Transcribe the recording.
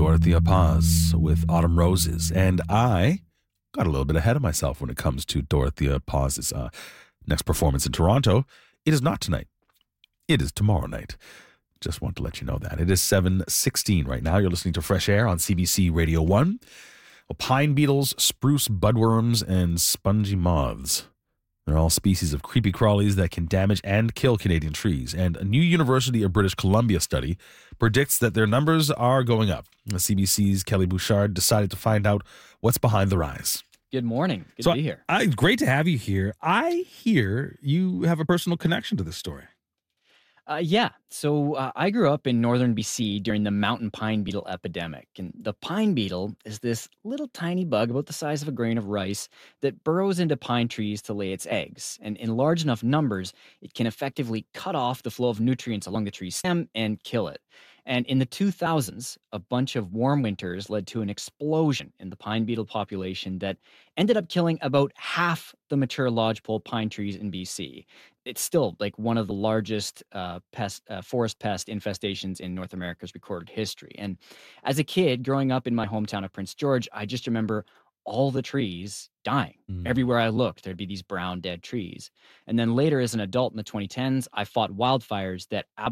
Dorothea Paz with Autumn Roses. And I got a little bit ahead of myself when it comes to Dorothea Paz's next performance in Toronto. It is not tonight. It is tomorrow night. Just want to let you know that. It is 7:16 right now. You're listening to Fresh Air on CBC Radio 1. Well, pine beetles, spruce budworms, and spongy moths. They're all species of creepy crawlies that can damage and kill Canadian trees. And a new University of British Columbia study predicts that their numbers are going up. The CBC's Kelly Bouchard decided to find out what's behind the rise. Good morning. Good to be here. Great to have you here. I hear you have a personal connection to this story. Yeah. So I grew up in northern BC during the mountain pine beetle epidemic. And the pine beetle is this little tiny bug about the size of a grain of rice that burrows into pine trees to lay its eggs. And in large enough numbers, it can effectively cut off the flow of nutrients along the tree's stem and kill it. And in the 2000s, a bunch of warm winters led to an explosion in the pine beetle population that ended up killing about half the mature lodgepole pine trees in BC. It's still like one of the largest forest pest infestations in North America's recorded history. And as a kid growing up in my hometown of Prince George, I just remember all the trees dying. Everywhere I looked, there'd be these brown dead trees. And then later as an adult in the 2010s, I fought wildfires that